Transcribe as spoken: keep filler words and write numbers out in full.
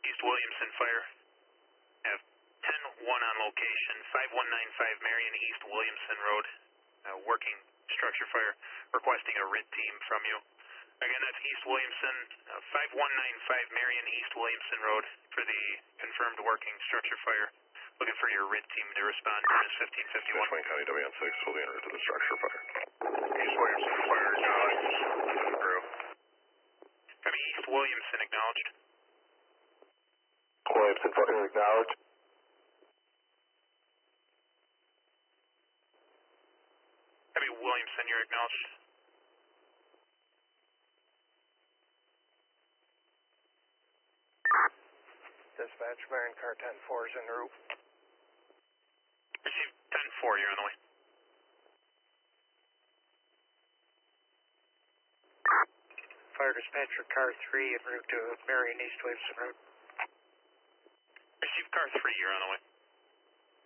East Williamson Fire. Have ten one on location, five one nine five Marion East Williamson Road, uh, working structure fire, requesting a R I T team from you. Again, that's East Williamson, uh, five one nine five Marion East Williamson Road for the confirmed working structure fire. Looking for your R I T team to respond to this fifteen fifty-one. Wayne County W N six will be en route to the structure fire. East Williamson Fire, acknowledged. Crew. Copy, East Williamson acknowledged. Williamson Fire, acknowledged. Copy, Williamson, you're acknowledged. Dispatch, Marion Car ten four is en route. Receive ten four, you're on the way. Fire dispatcher car three en route to Marion East Williamson Road. Receive car three, you're on the way.